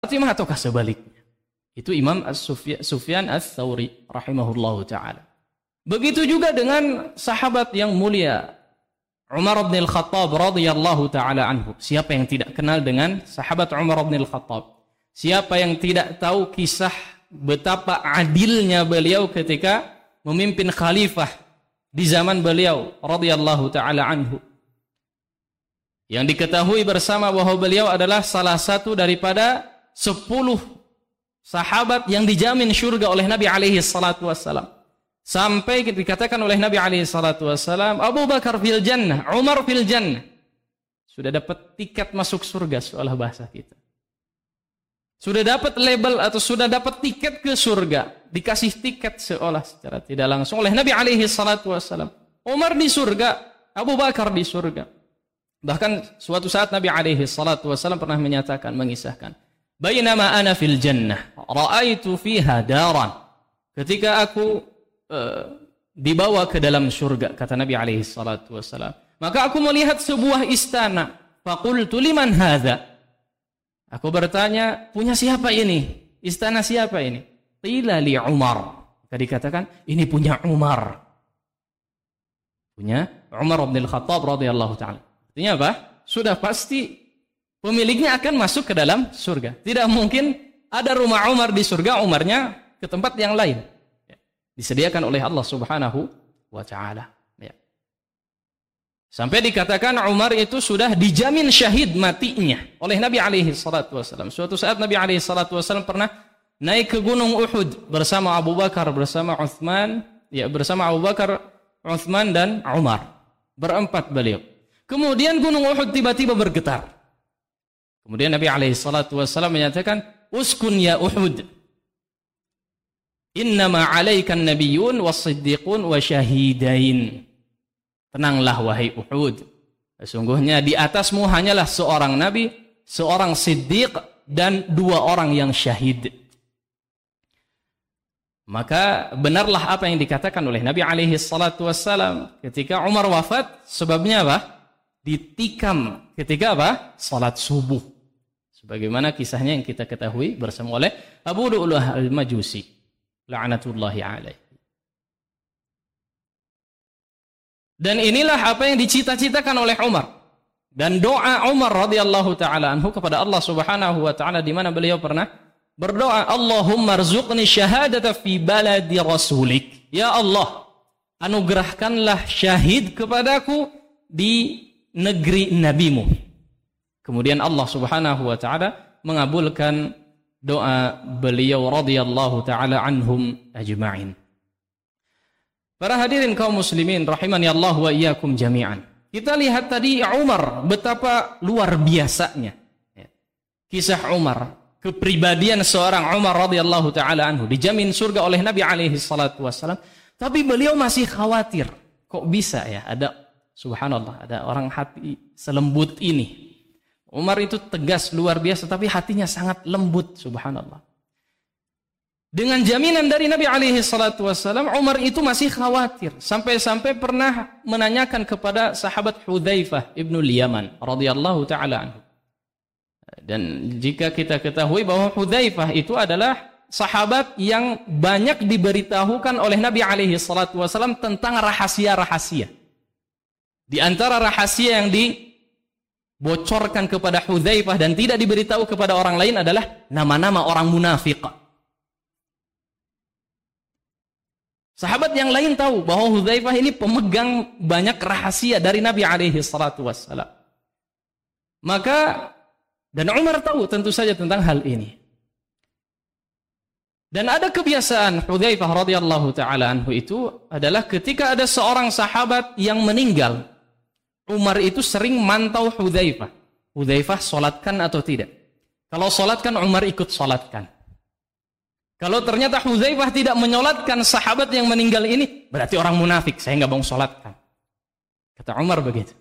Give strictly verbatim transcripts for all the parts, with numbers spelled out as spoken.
Fatimah ataukah sebaliknya? Itu Imam Sufyan Ats-Tsauri rahimahullahu taala. Begitu juga dengan sahabat yang mulia Umar bin Al-Khattab radhiyallahu taala anhu. Siapa yang tidak kenal dengan sahabat Umar bin Al-Khattab? Siapa yang tidak tahu kisah betapa adilnya beliau ketika memimpin khalifah di zaman beliau radhiyallahu taala anhu? Yang diketahui bersama bahwa beliau adalah salah satu daripada sepuluh sahabat yang dijamin surga oleh Nabi alaihi salatu wassalam. Sampai dikatakan oleh Nabi alaihi salatu wassalam, Abu Bakar fil jannah, Umar fil jannah. Sudah dapat tiket masuk surga seolah bahasa kita. Sudah dapat label atau sudah dapat tiket ke surga. Dikasih tiket seolah secara tidak langsung oleh Nabi alaihi salatu wassalam. Umar di surga, Abu Bakar di surga. Bahkan suatu saat Nabi alaihi salatu wassalam pernah menyatakan, mengisahkan, Bainama ana fil jannah, ra'aitu fiha daran. Ketika aku uh, dibawa ke dalam surga, kata Nabi alaihi salatu wassalam, maka aku melihat sebuah istana. Faqultu liman hadza? Aku bertanya, punya siapa ini? Istana siapa ini? Qila li Umar. Maka dikatakan, ini punya Umar. Punya Umar bin Al-Khattab radhiyallahu ta'ala. Artinya apa? Sudah pasti pemiliknya akan masuk ke dalam surga. Tidak mungkin ada rumah Umar di surga, Umarnya ke tempat yang lain. Ya. Disediakan oleh Allah Subhanahu wa taala. Ya. Sampai dikatakan Umar itu sudah dijamin syahid matinya oleh Nabi alaihi salatu wasallam. Suatu saat Nabi alaihi salatu wasallam pernah naik ke Gunung Uhud bersama Abu Bakar, bersama Utsman, ya bersama Abu Bakar, Utsman dan Umar. Berempat beliau. Kemudian Gunung Uhud tiba-tiba bergetar. Kemudian Nabi alaihi salatu wasallam menyatakan, "Uskun ya Uhud. Innama 'alaikan nabiyyun was-siddiqun wa syahidain." Tenanglah wahai Uhud. Sesungguhnya di atasmu hanyalah seorang nabi, seorang siddiq dan dua orang yang syahid. Maka benarlah apa yang dikatakan oleh Nabi alaihi salatu wasallam ketika Umar wafat, sebabnya apa? Ditikam ketika apa? Salat subuh. Sebagaimana kisahnya yang kita ketahui bersama oleh Abu Lu'lu'ah al-Majusi la'natullahi alaihi. Dan inilah apa yang dicita-citakan oleh Umar. Dan doa Umar radhiyallahu taala anhu kepada Allah Subhanahu wa taala, di mana beliau pernah berdoa, Allahumma rzuqni syahadata fi baladi rasulik. Ya Allah, anugerahkanlah syahid kepadaku di negeri nabimu. Kemudian Allah Subhanahu wa taala mengabulkan doa beliau radhiyallahu taala anhum ajma'in. Para hadirin kaum muslimin rahimani Allah wa iyyakum jami'an. Kita lihat tadi Umar betapa luar biasanya. Kisah Umar, kepribadian seorang Umar radhiyallahu taala anhu dijamin surga oleh Nabi alaihi salatu wasallam, tapi beliau masih khawatir. Kok bisa ya ada, subhanallah, ada orang hati selembut ini. Umar itu tegas luar biasa, tapi hatinya sangat lembut, subhanallah. Dengan jaminan dari Nabi alaihi salatu wassalam, Umar itu masih khawatir. Sampai-sampai pernah menanyakan kepada sahabat Hudzaifah ibnul Yaman radhiyallahu taala anhu. Dan jika kita ketahui bahwa Hudzaifah itu adalah sahabat yang banyak diberitahukan oleh Nabi alaihi salatu wassalam tentang rahasia-rahasia. Di antara rahasia yang dibocorkan kepada Hudzaifah dan tidak diberitahu kepada orang lain adalah nama-nama orang munafik. Sahabat yang lain tahu bahwa Hudzaifah ini pemegang banyak rahasia dari Nabi alaihi salatu wassalam. Maka, dan Umar tahu tentu saja tentang hal ini. Dan ada kebiasaan Hudzaifah radhiyallahu taala anhu itu adalah ketika ada seorang sahabat yang meninggal, Umar itu sering mantau Hudzaifah. Hudzaifah solatkan atau tidak? Kalau solatkan, Umar ikut solatkan. Kalau ternyata Hudzaifah tidak menyolatkan sahabat yang meninggal ini, berarti orang munafik, saya nggak mau solatkan. Kata Umar begitu.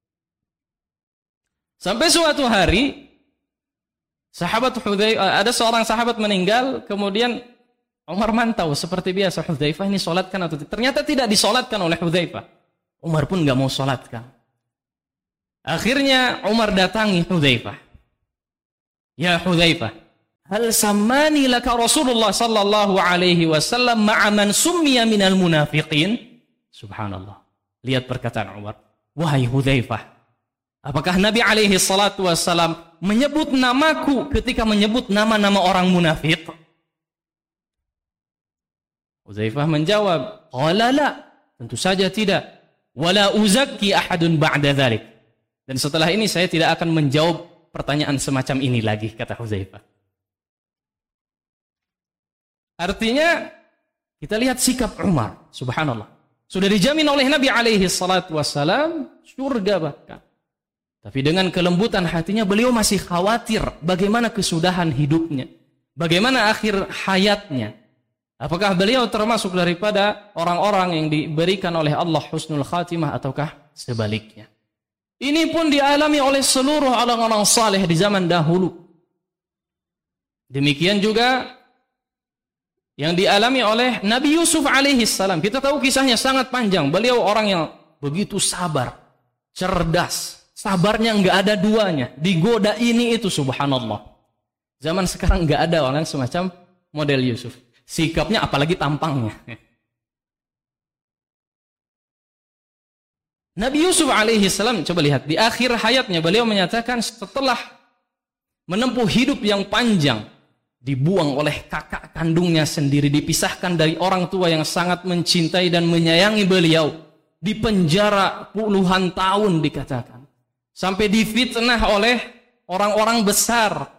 Sampai suatu hari, sahabat Hudzaifah, ada seorang sahabat meninggal, kemudian Umar mantau seperti biasa, Hudzaifah ini solatkan atau tidak? Ternyata tidak disolatkan oleh Hudzaifah. Umar pun nggak mau solatkan. Akhirnya Umar datangi Hudzaifah. Ya Hudzaifah, hal sammani laka Rasulullah sallallahu alaihi wasallam ma'a man summiya minal munafiqin? Subhanallah. Lihat perkataan Umar. Wahai Hudzaifah, apakah Nabi alaihi salatu wasallam menyebut namaku ketika menyebut nama-nama orang munafik? Hudzaifah menjawab, qala la, tentu saja tidak. Wala uzakki ahadun ba'da dzalik. Dan setelah ini saya tidak akan menjawab pertanyaan semacam ini lagi, kata Hudzaifah. Artinya, kita lihat sikap Umar, subhanallah. Sudah dijamin oleh Nabi alaihi salatu wassalam, surga bahkan. Tapi dengan kelembutan hatinya, beliau masih khawatir bagaimana kesudahan hidupnya. Bagaimana akhir hayatnya. Apakah beliau termasuk daripada orang-orang yang diberikan oleh Allah husnul khatimah ataukah sebaliknya. Ini pun dialami oleh seluruh orang-orang saleh di zaman dahulu. Demikian juga yang dialami oleh Nabi Yusuf alaihi salam. Kita tahu kisahnya sangat panjang. Beliau orang yang begitu sabar, cerdas. Sabarnya enggak ada duanya. Digoda ini itu, subhanallah. Zaman sekarang enggak ada orang semacam model Yusuf. Sikapnya apalagi tampangnya. Nabi Yusuf alaihi salam, coba lihat. Di akhir hayatnya beliau menyatakan setelah menempuh hidup yang panjang, dibuang oleh kakak kandungnya sendiri, dipisahkan dari orang tua yang sangat mencintai dan menyayangi beliau, dipenjara puluhan tahun dikatakan, sampai difitnah oleh orang-orang besar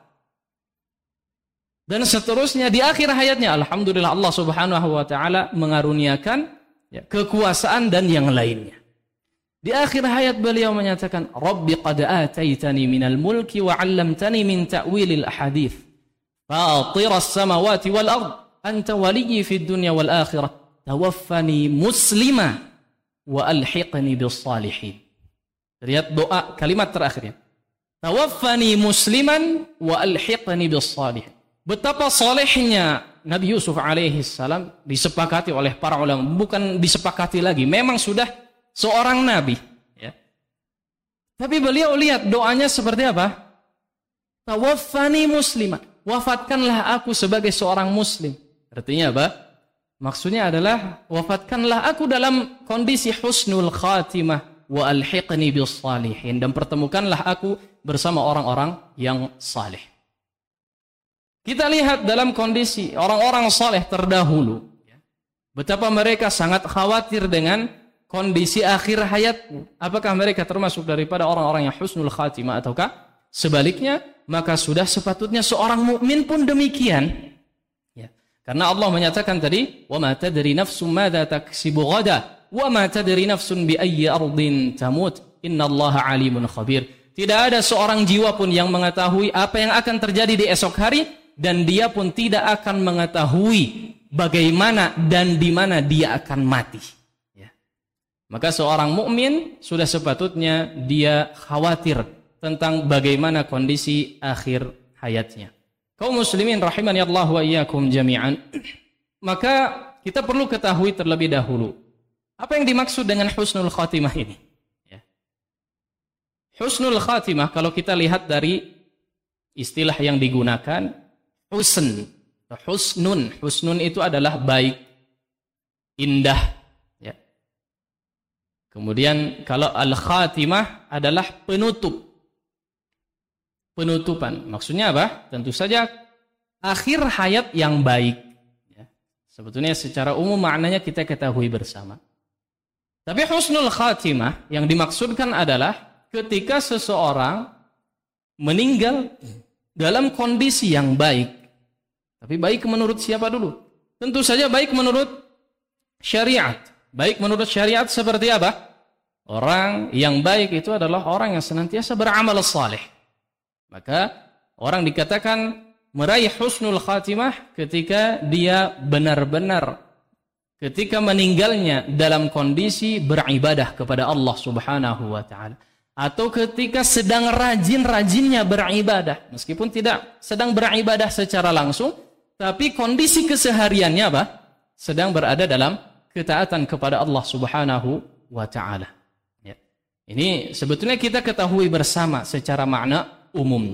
dan seterusnya. Di akhir hayatnya alhamdulillah Allah Subhanahu wa taala mengaruniakan ya, kekuasaan dan yang lainnya. Di akhir hayat beliau menyatakan, Rabbi qad ataitani minal mulki wa 'allamtani min ta'wilil ahadits. فاطر السماوات والأرض أنت ولي في الدنيا والآخرة توفني مسلما وألحقني بالصالحين. Lihat doa kalimat terakhirnya. Tawaffani musliman wa alhiqni bis-shalihin. Betapa salehnya Nabi Yusuf alaihi salam disepakati oleh para ulama, bukan disepakati lagi, memang sudah seorang nabi ya. Tapi beliau lihat doanya seperti apa? Tawaffani musliman. Wafatkanlah aku sebagai seorang muslim. Artinya apa? Maksudnya adalah wafatkanlah aku dalam kondisi husnul khatimah wa alhiqni bis salihin, dan pertemukanlah aku bersama orang-orang yang saleh. Kita lihat dalam kondisi orang-orang saleh terdahulu, betapa mereka sangat khawatir dengan kondisi akhir hayatnya. Apakah mereka termasuk daripada orang-orang yang husnul khatimah ataukah sebaliknya? Maka sudah sepatutnya seorang mukmin pun demikian. Ya. Karena Allah menyatakan tadi, "Wa ma tadri nafsum madza taksibu ghada, wa ma tadri nafsun bi ayyi ardin tamut, innallaha alimun khabir." Tidak ada seorang jiwa pun yang mengetahui apa yang akan terjadi di esok hari, dan dia pun tidak akan mengetahui bagaimana dan di mana dia akan mati. Ya. Maka seorang mukmin sudah sepatutnya dia khawatir tentang bagaimana kondisi akhir hayatnya. Kaum muslimin rahimani Allah wa iyyakum jami'an. Maka kita perlu ketahui terlebih dahulu apa yang dimaksud dengan husnul khatimah ini. Ya. Husnul khatimah kalau kita lihat dari istilah yang digunakan, husn, husnun, husnun itu adalah baik, indah. Ya. Kemudian kalau al-khatimah adalah penutup. Penutupan. Maksudnya apa? Tentu saja akhir hayat yang baik. Ya. Sebetulnya secara umum maknanya kita ketahui bersama. Tapi husnul khatimah yang dimaksudkan adalah ketika seseorang meninggal dalam kondisi yang baik. Tapi baik menurut siapa dulu? Tentu saja baik menurut syariat. Baik menurut syariat seperti apa? Orang yang baik itu adalah orang yang senantiasa beramal saleh. Maka orang dikatakan meraih husnul khatimah ketika dia benar-benar ketika meninggalnya dalam kondisi beribadah kepada Allah Subhanahu wa taala, atau ketika sedang rajin-rajinnya beribadah meskipun tidak sedang beribadah secara langsung, tapi kondisi kesehariannya apa? Sedang berada dalam ketaatan kepada Allah Subhanahu wa taala. Ya. Ini sebetulnya kita ketahui bersama secara makna umumnya.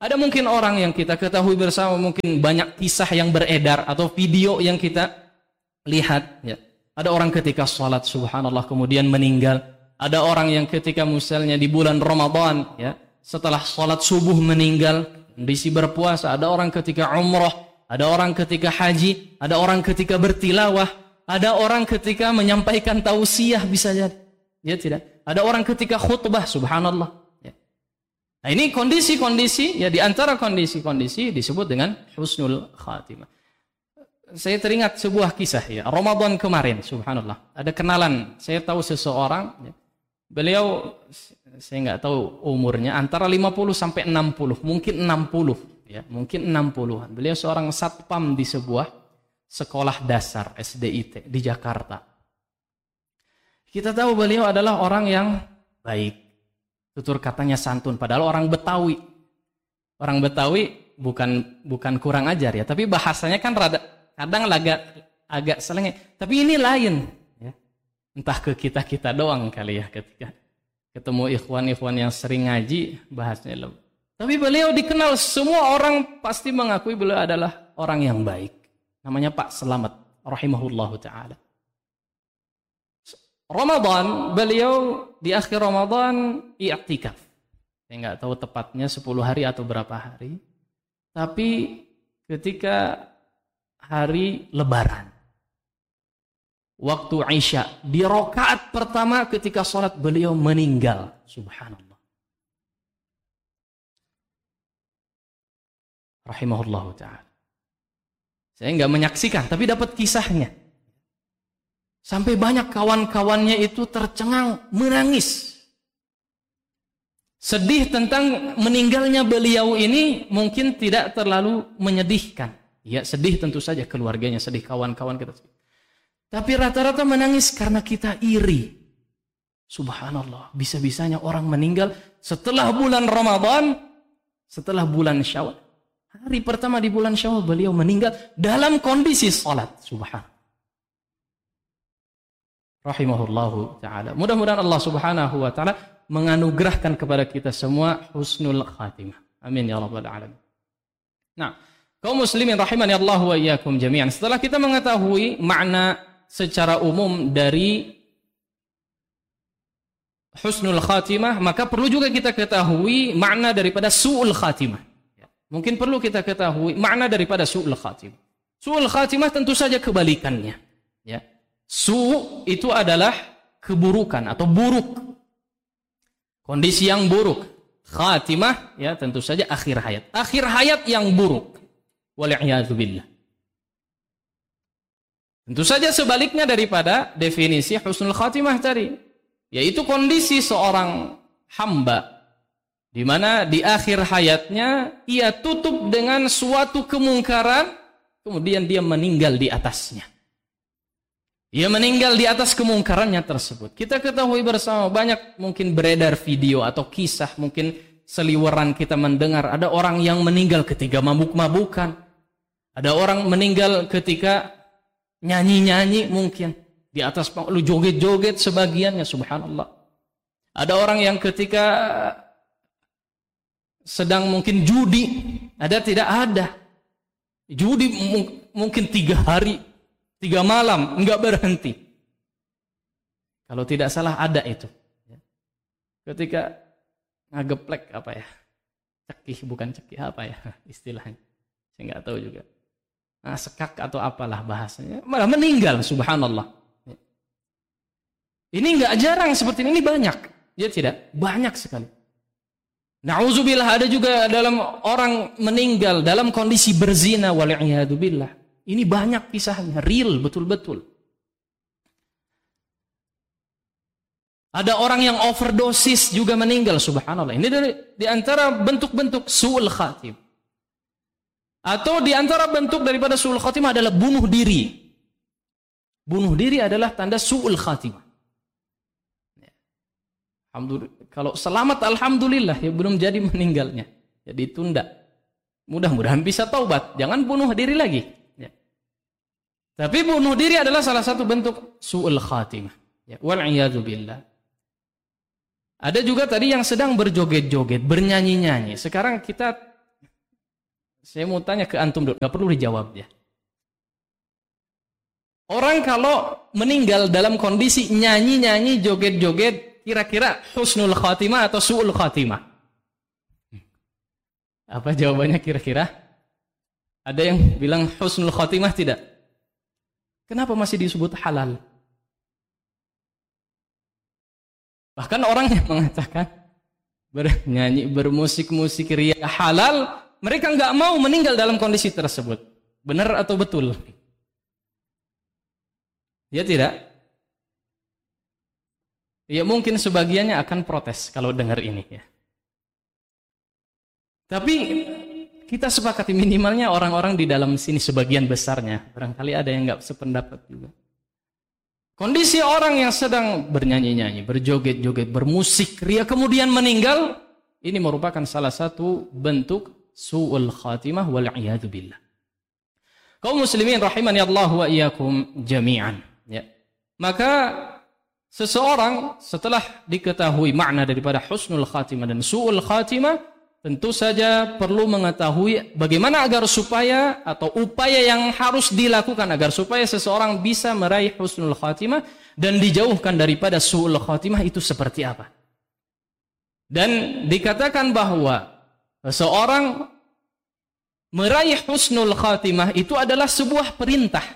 Ada mungkin orang yang kita ketahui bersama, mungkin banyak kisah yang beredar atau video yang kita lihat. Ya. Ada orang ketika sholat, subhanallah, kemudian meninggal. Ada orang yang ketika misalnya di bulan Ramadan, ya, setelah sholat subuh meninggal, kondisi berpuasa. Ada orang ketika umrah, ada orang ketika haji, ada orang ketika bertilawah, ada orang ketika menyampaikan tausiah bisa jadi. Ya tidak. Ada orang ketika khutbah, subhanallah. Ya. Nah ini kondisi-kondisi, ya di antara kondisi-kondisi disebut dengan husnul khatimah. Saya teringat sebuah kisah ya, Ramadan kemarin, subhanallah. Ada kenalan, saya tahu seseorang, ya. Beliau, saya nggak tahu umurnya, antara lima puluh sampai enam puluh, mungkin enam puluh, ya, mungkin enam puluhan. Beliau seorang satpam di sebuah sekolah dasar S D I T di Jakarta. Kita tahu beliau adalah orang yang baik, tutur katanya santun, padahal orang Betawi. Orang Betawi bukan bukan kurang ajar ya, tapi bahasanya kan rada kadang agak agak selenge. Tapi ini lain, ya. Entah ke kita kita doang kali ya ketika ketemu ikhwan-ikhwan yang sering ngaji bahasanya lebih. Tapi beliau dikenal, semua orang pasti mengakui beliau adalah orang yang baik. Namanya Pak Selamat, rahimahullahu taala. Ramadan, beliau di akhir Ramadan i'tikaf. Saya nggak tahu tepatnya sepuluh hari atau berapa hari. Tapi ketika hari Lebaran, waktu Isya, di rakaat pertama ketika sholat beliau meninggal. Subhanallah. Rahimahullahu ta'ala. Saya nggak menyaksikan, tapi dapat kisahnya. Sampai banyak kawan-kawannya itu tercengang, menangis. Sedih tentang meninggalnya beliau ini mungkin tidak terlalu menyedihkan. Ya sedih tentu saja, keluarganya sedih, kawan-kawan kita sedih. Tapi rata-rata menangis karena kita iri. Subhanallah, bisa-bisanya orang meninggal setelah bulan Ramadan, setelah bulan Syawal. Hari pertama di bulan Syawal beliau meninggal dalam kondisi sholat. Subhanallah. Rahimahullahu ta'ala. Mudah-mudahan Allah subhanahu wa ta'ala menganugerahkan kepada kita semua husnul khatimah. Amin ya rabbal alamin. Nah, kaum muslimin rahimani Allah wa iyyakum jami'an. Setelah kita mengetahui makna secara umum dari husnul khatimah, maka perlu juga kita ketahui makna daripada su'ul khatimah. Mungkin perlu kita ketahui makna daripada su'ul khatimah. Su'ul khatimah tentu saja kebalikannya. Ya. Su' itu adalah keburukan atau buruk. Kondisi yang buruk. Khatimah, ya tentu saja akhir hayat. Akhir hayat yang buruk. Wal'iyadzubillah. Tentu saja sebaliknya daripada definisi husnul khatimah tadi. Yaitu kondisi seorang hamba. Di mana di akhir hayatnya ia tutup dengan suatu kemungkaran. Kemudian dia meninggal di atasnya. Ia meninggal di atas kemungkarannya tersebut. Kita ketahui bersama banyak mungkin beredar video atau kisah, mungkin seliweran kita mendengar. Ada orang yang meninggal ketika mabuk-mabukan. Ada orang meninggal ketika nyanyi-nyanyi mungkin. Di atas lu joget-joget sebagiannya, subhanallah. Ada orang yang ketika sedang mungkin judi. Ada tidak ada. Judi mungkin tiga hari. Tiga malam, enggak berhenti. Kalau tidak salah ada itu. Ketika ngageplek apa ya? Cekih, bukan cekih, apa ya istilahnya? Saya enggak tahu juga. Nah, sekak atau apalah bahasanya. Malah meninggal, subhanallah. Ini enggak jarang seperti ini, ini banyak. Ya tidak? Banyak sekali. Na'udzubillah, ada juga dalam orang meninggal dalam kondisi berzina, wal'iyadzubillah. Ini banyak kisahnya, real, betul-betul. Ada orang yang overdosis juga meninggal, subhanallah. Ini dari di antara bentuk-bentuk su'ul khatim. Atau di antara bentuk daripada su'ul khatim adalah bunuh diri. Bunuh diri adalah tanda su'ul khatim. Alhamdulillah. Kalau selamat, alhamdulillah, ya belum jadi meninggalnya. Jadi tunda. Mudah-mudahan bisa taubat. Jangan bunuh diri lagi. Tapi bunuh diri adalah salah satu bentuk su'ul khatimah. Ya, wal'iyadzubillah. Ada juga tadi yang sedang berjoget-joget, bernyanyi-nyanyi. Sekarang kita Saya mau tanya ke antum dulu, nggak perlu dijawab ya. Orang kalau meninggal dalam kondisi nyanyi-nyanyi, joget-joget, kira-kira husnul khatimah atau su'ul khatimah? Apa jawabannya kira-kira? Ada yang bilang husnul khatimah tidak? Kenapa masih disebut halal? Bahkan orang yang mengatakan bernyanyi, bermusik-musik ria halal, mereka nggak mau meninggal dalam kondisi tersebut. Benar atau betul? Ya tidak? Ya mungkin sebagiannya akan protes kalau dengar ini ya. Tapi kita sepakati minimalnya orang-orang di dalam sini sebagian besarnya. Barangkali ada yang nggak sependapat juga. Kondisi orang yang sedang bernyanyi-nyanyi, berjoget-joget, bermusik ria kemudian meninggal, ini merupakan salah satu bentuk su'ul khatimah wal'iyadu billah. Kaum muslimin rahimani Allah wa iyyakum jami'an. Ya. Maka seseorang setelah diketahui makna daripada husnul khatimah dan su'ul khatimah, tentu saja perlu mengetahui bagaimana agar supaya atau upaya yang harus dilakukan agar supaya seseorang bisa meraih husnul khatimah dan dijauhkan daripada su'ul khatimah itu seperti apa. Dan dikatakan bahwa seseorang meraih husnul khatimah itu adalah sebuah perintah.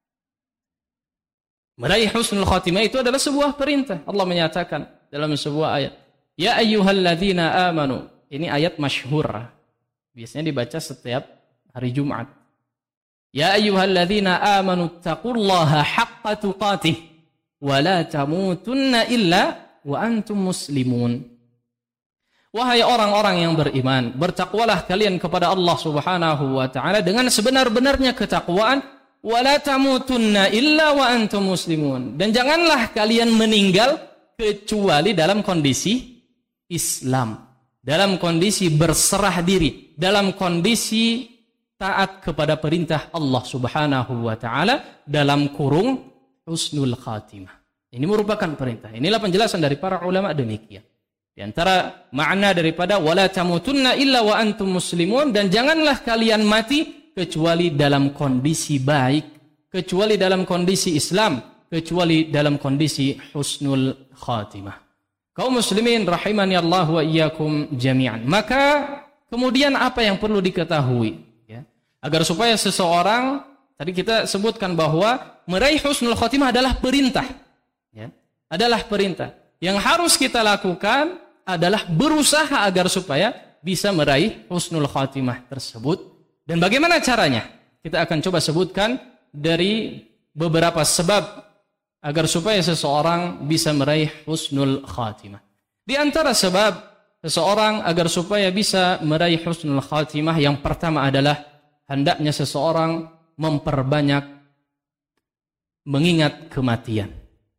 Meraih husnul khatimah itu adalah sebuah perintah. Allah menyatakan dalam sebuah ayat, ya ayyuhalladzina amanu. Ini ayat masyhur. Biasanya dibaca setiap hari Jumat. Ya ayyuhalladzina amanu taqullaha haqqa tuqatih wa la tamutunna illa wa antum muslimun. Wahai orang-orang yang beriman, bertakwalah kalian kepada Allah Subhanahu wa taala dengan sebenar-benarnya ketakwaan. Wala tamutunna illa wa antum muslimun. Dan janganlah kalian meninggal kecuali dalam kondisi Islam, dalam kondisi berserah diri, dalam kondisi taat kepada perintah Allah Subhanahu wa taala, dalam kurung husnul khatimah. Ini merupakan perintah. Inilah penjelasan dari para ulama demikian. Di antara makna daripada wala tamutunna illa wa antum muslimun, dan janganlah kalian mati kecuali dalam kondisi baik, kecuali dalam kondisi Islam, kecuali dalam kondisi husnul khatimah. Kaum muslimin rahimani Allah wa iyyakum jami'an. Maka kemudian apa yang perlu diketahui ya, agar supaya seseorang, tadi kita sebutkan bahwa meraih husnul khatimah adalah perintah ya, adalah perintah. Yang harus kita lakukan adalah berusaha agar supaya bisa meraih husnul khatimah tersebut. Dan bagaimana caranya? Kita akan coba sebutkan dari beberapa sebab agar supaya seseorang bisa meraih husnul khatimah. Di antara sebab seseorang agar supaya bisa meraih husnul khatimah, yang pertama adalah hendaknya seseorang memperbanyak mengingat kematian.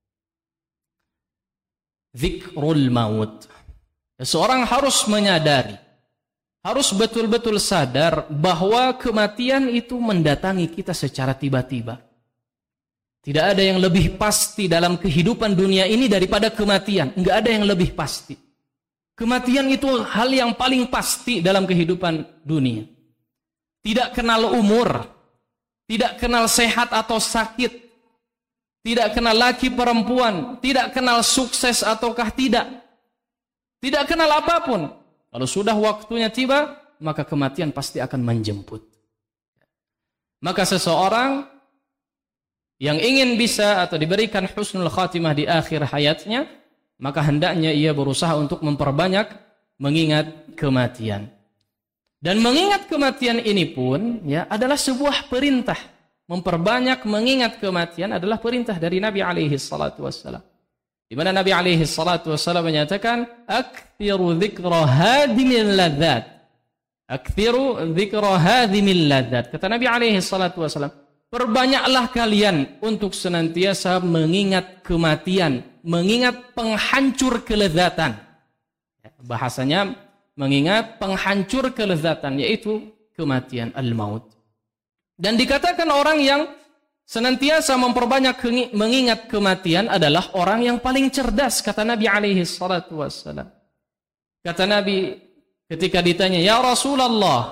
Zikrul maut. Seseorang harus menyadari, harus betul-betul sadar bahwa kematian itu mendatangi kita secara tiba-tiba. Tidak ada yang lebih pasti dalam kehidupan dunia ini daripada kematian. Enggak ada yang lebih pasti. Kematian itu hal yang paling pasti dalam kehidupan dunia. Tidak kenal umur, tidak kenal sehat atau sakit, tidak kenal laki perempuan, tidak kenal sukses ataukah tidak, tidak kenal apapun. Kalau sudah waktunya tiba, maka kematian pasti akan menjemput. Maka seseorang yang ingin bisa atau diberikan husnul khatimah di akhir hayatnya, maka hendaknya ia berusaha untuk memperbanyak mengingat kematian. Dan mengingat kematian ini pun ya adalah sebuah perintah. Memperbanyak mengingat kematian adalah perintah dari Nabi alaihi salatu wassalam. Di mana Nabi alaihi salatu wassalam menyatakan, "Aktsiru dzikra hadimil ladzat." Aktsiru dzikra hadimil ladzat. Kata Nabi alaihi salatu wassalam, perbanyaklah kalian untuk senantiasa mengingat kematian, mengingat penghancur kelezatan. Bahasanya mengingat penghancur kelezatan, yaitu kematian, al-maut. Dan dikatakan orang yang senantiasa memperbanyak mengingat kematian adalah orang yang paling cerdas, kata Nabi alaihi salatu wassalam. Kata Nabi ketika ditanya, "Ya Rasulullah,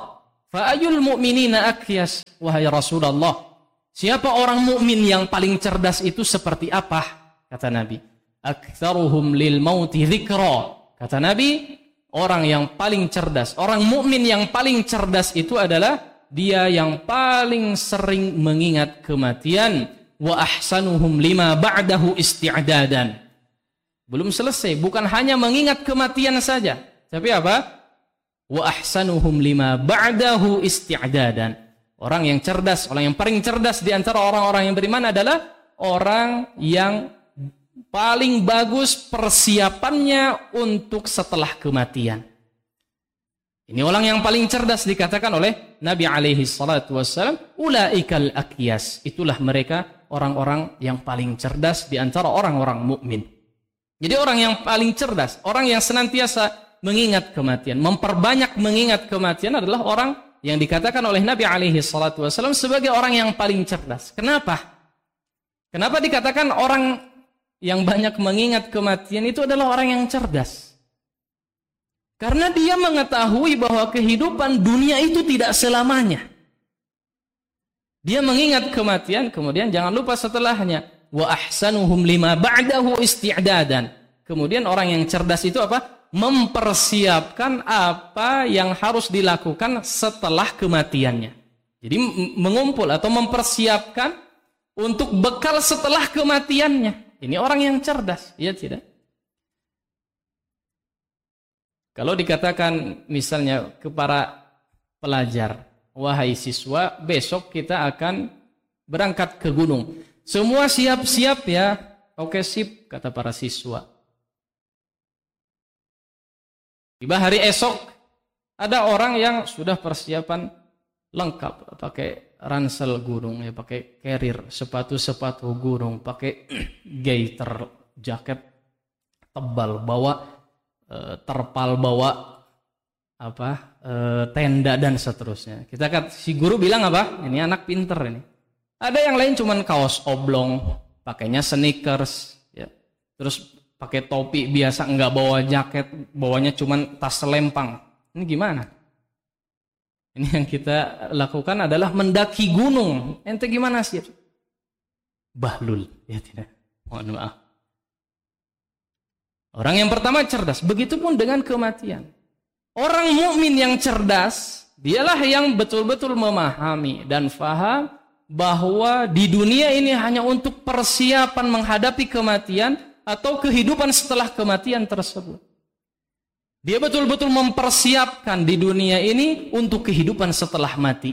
Fa ayul mu'minina akyas, wahai Rasulullah. Siapa orang mukmin yang paling cerdas itu seperti apa? Kata Nabi. Aktsaruhum lil mauti dzikra. Kata Nabi, orang yang paling cerdas, orang mukmin yang paling cerdas itu adalah dia yang paling sering mengingat kematian. Wa ahsanuhum lima ba'dahu isti'dadan. Belum selesai, bukan hanya mengingat kematian saja, tapi apa? Wa ahsanuhum lima ba'dahu isti'dadan. Orang yang cerdas, orang yang paling cerdas di antara orang-orang yang beriman adalah orang yang paling bagus persiapannya untuk setelah kematian. Ini orang yang paling cerdas dikatakan oleh Nabi alaihi salatu wassalam, ulaikal akyas. Itulah mereka orang-orang yang paling cerdas di antara orang-orang mukmin. Jadi orang yang paling cerdas, orang yang senantiasa mengingat kematian, memperbanyak mengingat kematian adalah orang yang dikatakan oleh Nabi alaihi salatu wassalam sebagai orang yang paling cerdas. Kenapa? Kenapa dikatakan orang yang banyak mengingat kematian itu adalah orang yang cerdas? Karena dia mengetahui bahwa kehidupan dunia itu tidak selamanya. Dia mengingat kematian, kemudian jangan lupa setelahnya, wa ahsanuhum lima ba'dahu isti'dadan. Kemudian orang yang cerdas itu apa? Mempersiapkan apa yang harus dilakukan setelah kematiannya. Jadi mengumpul atau mempersiapkan untuk bekal setelah kematiannya. Ini orang yang cerdas, ya tidak? Kalau dikatakan misalnya kepada pelajar, wahai siswa, besok kita akan berangkat ke gunung. Semua siap-siap ya. Oke, sip, kata para siswa. Tiba hari esok, ada orang yang sudah persiapan lengkap, pakai ransel gunung, ya, pakai carrier, sepatu-sepatu gunung, pakai gaiter, jaket tebal, bawa e, terpal, bawa apa e, tenda dan seterusnya. Kita kan si guru bilang apa? Ini anak pinter ini. Ada yang lain cuman kaos oblong, pakainya sneakers, ya. Terus pakai topi biasa, enggak bawa jaket, bawanya cuman tas selempang. Ini gimana? Ini yang kita lakukan adalah mendaki gunung. Ente gimana sih? Bahlul, ya tidak. Mohon maaf. Orang yang pertama cerdas, begitupun dengan kematian. Orang mukmin yang cerdas, dialah yang betul-betul memahami dan faham bahwa di dunia ini hanya untuk persiapan menghadapi kematian atau kehidupan setelah kematian tersebut. Dia betul-betul mempersiapkan di dunia ini untuk kehidupan setelah mati.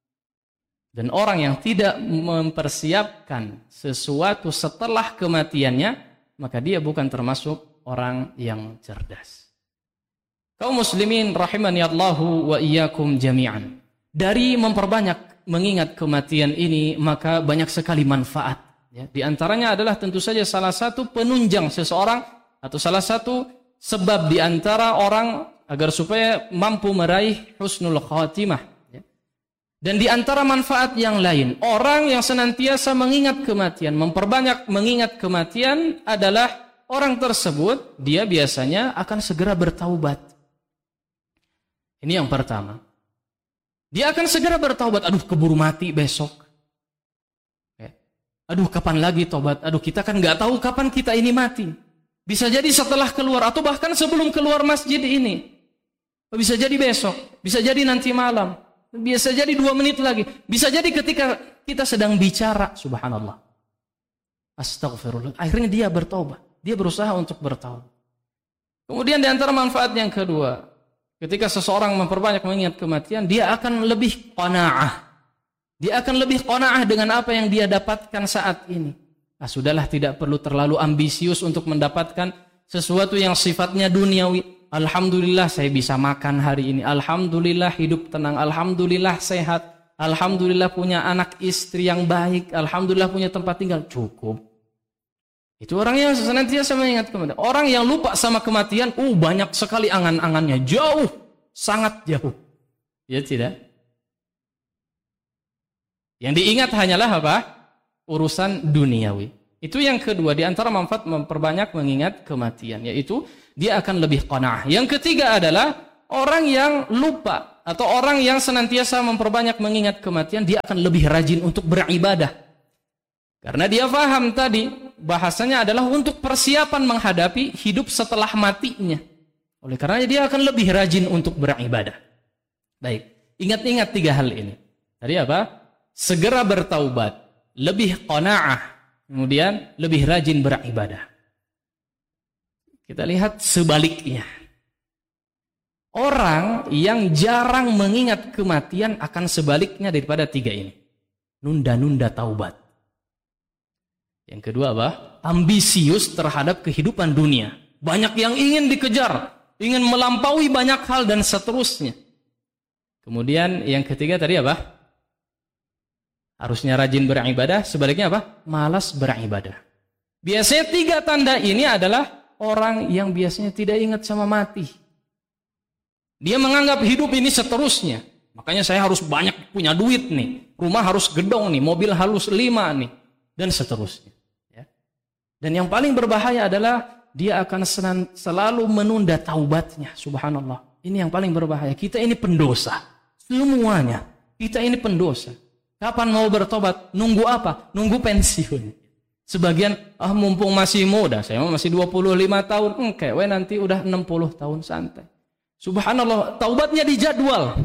Dan orang yang tidak mempersiapkan sesuatu setelah kematiannya, maka dia bukan termasuk orang yang cerdas. Kaum muslimin rahimani Allahu wa iyyakum jami'an. Dari memperbanyak mengingat kematian ini, maka banyak sekali manfaat. Ya, di antaranya adalah tentu saja salah satu penunjang seseorang atau salah satu sebab di antara orang agar supaya mampu meraih husnul khatimah. Ya. Dan di antara manfaat yang lain, orang yang senantiasa mengingat kematian, memperbanyak mengingat kematian adalah orang tersebut, dia biasanya akan segera bertaubat. Ini yang pertama. Dia akan segera bertaubat. Aduh, keburu mati besok. Aduh, kapan lagi tobat? Aduh, kita kan nggak tahu kapan kita ini mati. Bisa jadi setelah keluar atau bahkan sebelum keluar masjid ini. Bisa jadi besok, bisa jadi nanti malam, bisa jadi dua menit lagi, bisa jadi ketika kita sedang bicara, subhanallah. Astagfirullah. Akhirnya dia bertobat, dia berusaha untuk bertaubat. Kemudian di antara manfaat yang kedua, ketika seseorang memperbanyak mengingat kematian, dia akan lebih qanaah. Dia akan lebih qanaah dengan apa yang dia dapatkan saat ini. Nah, sudahlah, tidak perlu terlalu ambisius untuk mendapatkan sesuatu yang sifatnya duniawi. Alhamdulillah saya bisa makan hari ini. Alhamdulillah hidup tenang. Alhamdulillah sehat. Alhamdulillah punya anak istri yang baik. Alhamdulillah punya tempat tinggal. Cukup. Itu orang yang senantiasa mengingat kematian. Orang yang lupa sama kematian, uh banyak sekali angan-angannya. Jauh. Sangat jauh. Ya tidak? Yang diingat hanyalah apa? Urusan duniawi. Itu yang kedua, di antara manfaat memperbanyak mengingat kematian, yaitu dia akan lebih qanaah. Yang ketiga adalah orang yang lupa atau orang yang senantiasa memperbanyak mengingat kematian, dia akan lebih rajin untuk beribadah. Karena dia paham tadi, bahasanya adalah untuk persiapan menghadapi hidup setelah matinya. Oleh karenanya dia akan lebih rajin untuk beribadah. Baik, ingat-ingat tiga hal ini. Tadi apa? Segera bertaubat, lebih qanaah, kemudian lebih rajin beribadah. Kita lihat sebaliknya. Orang yang jarang mengingat kematian akan sebaliknya daripada tiga ini. Nunda-nunda taubat. Yang kedua apa? Ambisius terhadap kehidupan dunia. Banyak yang ingin dikejar, ingin melampaui banyak hal dan seterusnya. Kemudian yang ketiga tadi apa? Harusnya rajin beribadah, sebaliknya apa? Malas beribadah. Biasanya tiga tanda ini adalah orang yang biasanya tidak ingat sama mati. Dia menganggap hidup ini seterusnya. Makanya saya harus banyak punya duit nih. Rumah harus gedong nih, mobil harus lima nih. Dan seterusnya. Ya. Dan yang paling berbahaya adalah dia akan senan, selalu menunda taubatnya. Subhanallah. Ini yang paling berbahaya. Kita ini pendosa. Semuanya. Kita ini pendosa. Kapan mau bertobat? Nunggu apa? Nunggu pensiun. Sebagian, ah mumpung masih muda, saya masih dua puluh lima tahun, oke, we nanti udah enam puluh tahun santai. Subhanallah, taubatnya dijadwal.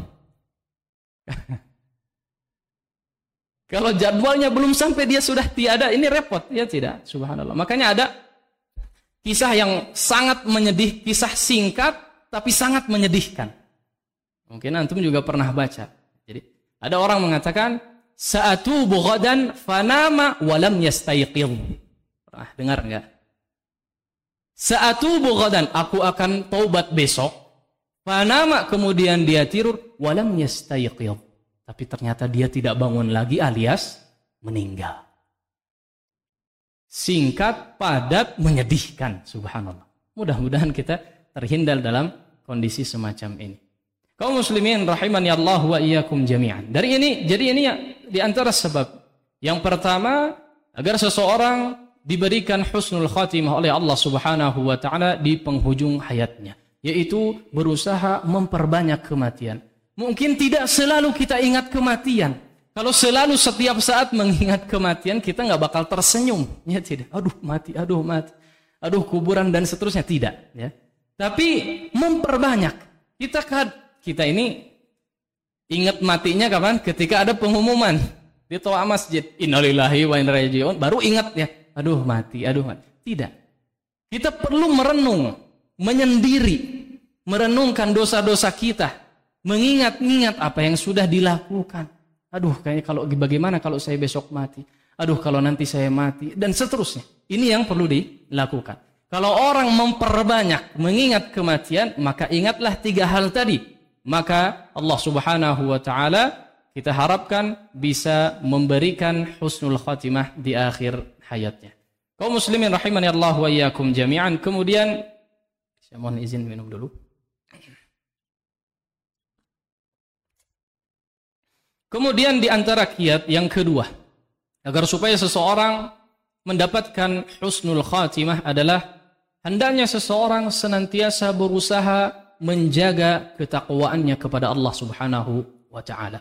Kalau jadwalnya belum sampai dia sudah tiada, ini repot, ya tidak? Subhanallah. Makanya ada kisah yang sangat menyedih, kisah singkat tapi sangat menyedihkan. Mungkin antum juga pernah baca. Jadi, ada orang mengatakan, Sa'atubu ghadan fanama walam yastayqidh. Pernah dengar enggak? Sa'atubu ghadan, aku akan taubat besok. Fanama, kemudian dia tidur walam yastayqidh. Tapi ternyata dia tidak bangun lagi alias meninggal. Singkat, padat, menyedihkan. Subhanallah. Mudah-mudahan kita terhindar dalam kondisi semacam ini. Kaum muslimin rahimani Allah wa iyyakum jami'an. Dari ini, jadi ini ya di antara sebab. Yang pertama, agar seseorang diberikan husnul khatimah oleh Allah Subhanahu wa taala di penghujung hayatnya, yaitu berusaha memperbanyak kematian. Mungkin tidak selalu kita ingat kematian. Kalau selalu setiap saat mengingat kematian, kita nggak bakal tersenyum, ya tidak. Aduh mati, aduh mati, aduh kuburan dan seterusnya, tidak. Ya. Tapi memperbanyak. Kita kita ini ingat matinya kapan? Ketika ada pengumuman di toa masjid, innalillahi wa inna ilaihi raji'un, baru ingat ya. Aduh mati, aduh mati. Tidak. Kita perlu merenung, menyendiri, merenungkan dosa-dosa kita, mengingat-ingat apa yang sudah dilakukan. Aduh, kayaknya kalau bagaimana kalau saya besok mati? Aduh, kalau nanti saya mati dan seterusnya. Ini yang perlu dilakukan. Kalau orang memperbanyak mengingat kematian, maka ingatlah tiga hal tadi. Maka Allah Subhanahu wa taala kita harapkan bisa memberikan husnul khatimah di akhir hayatnya. Kaum muslimin rahimani Allah wa iyyakum jami'an. Kemudian saya mohon izin minum dulu. Kemudian di antara kiat yang kedua, agar supaya seseorang mendapatkan husnul khatimah adalah hendaknya seseorang senantiasa berusaha menjaga ketakwaannya kepada Allah Subhanahu wa taala.